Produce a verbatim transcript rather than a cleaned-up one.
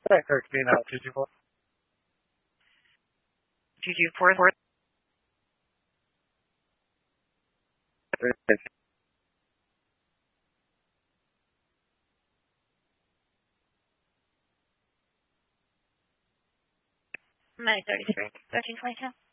Hi, thirteen out, two two four. two two four four. nine thirty-three, thirteen twenty-two.